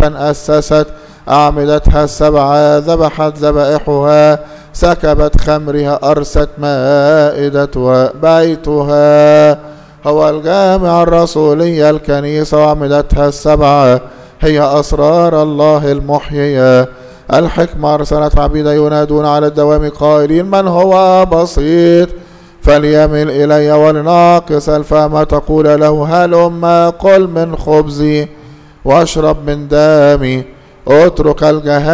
أسست أعمدتها السبعة، ذبحت ذبائحها، سكبت خمرها، أرست مائدتها. بيتها هو الجامع الرسولي الكنيسة، وأعمدتها السبعة هي أسرار الله المحيية. الحكمة أرسلت عبيدا ينادون على الدوام قائلين: من هو بسيط فليمل إلي، ولناقص الفهم تقول له: هلم قل من خبزي واشرب من دمي. اترك الجهال